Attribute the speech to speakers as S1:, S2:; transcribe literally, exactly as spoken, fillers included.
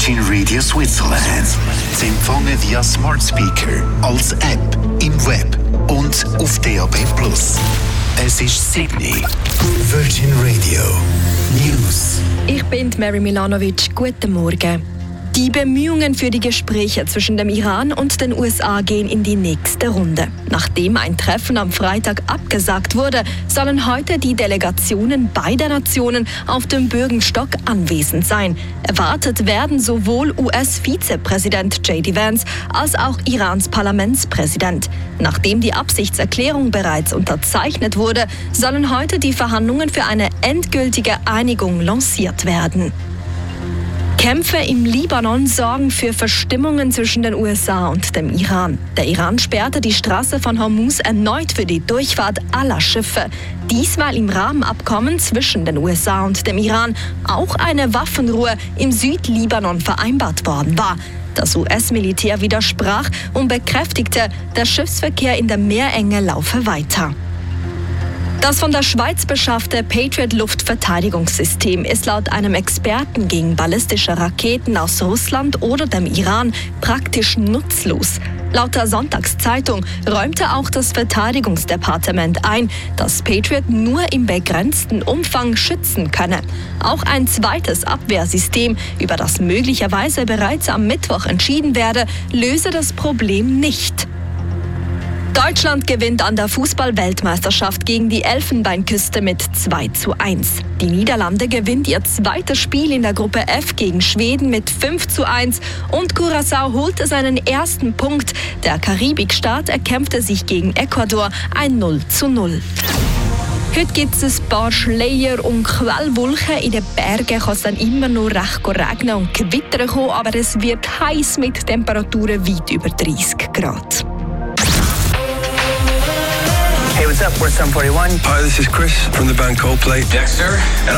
S1: Virgin Radio Switzerland. Sie empfangen via Smart Speaker, als App, im Web und auf D A B plus. Es ist Sydney. Virgin Radio News.
S2: Ich bin Mary Milanovic. Guten Morgen. Die Bemühungen für die Gespräche zwischen dem Iran und den U S A gehen in die nächste Runde. Nachdem ein Treffen am Freitag abgesagt wurde, sollen heute die Delegationen beider Nationen auf dem Bürgenstock anwesend sein. Erwartet werden sowohl U S-Vizepräsident J D Vance als auch Irans Parlamentspräsident. Nachdem die Absichtserklärung bereits unterzeichnet wurde, sollen heute die Verhandlungen für eine endgültige Einigung lanciert werden. Kämpfe im Libanon sorgen für Verstimmungen zwischen den U S A und dem Iran. Der Iran sperrte die Straße von Hormuz erneut für die Durchfahrt aller Schiffe. Dies, weil im Rahmenabkommen zwischen den U S A und dem Iran auch eine Waffenruhe im Südlibanon vereinbart worden war. Das U S-Militär widersprach und bekräftigte, der Schiffsverkehr in der Meerenge laufe weiter. Das von der Schweiz beschaffte Patriot-Luftverteidigungssystem ist laut einem Experten gegen ballistische Raketen aus Russland oder dem Iran praktisch nutzlos. Laut der Sonntagszeitung räumte auch das Verteidigungsdepartement ein, dass Patriot nur im begrenzten Umfang schützen könne. Auch ein zweites Abwehrsystem, über das möglicherweise bereits am Mittwoch entschieden werde, löse das Problem nicht. Deutschland gewinnt an der Fußball-Weltmeisterschaft gegen die Elfenbeinküste mit zwei zu eins. Die Niederlande gewinnt ihr zweites Spiel in der Gruppe F gegen Schweden mit fünf zu eins und Curaçao holte seinen ersten Punkt. Der Karibikstaat erkämpfte sich gegen Ecuador ein null zu null. Heute gibt es ein paar Schleier und Quellwolken. In den Bergen kann es dann immer noch recht regnen und Gewitter kommen, aber es wird heiß mit Temperaturen weit über dreißig Grad.
S3: Hey, what's up? We're Sum forty-one.
S4: Hi, this is Chris from the band Coldplay.
S5: Dexter. And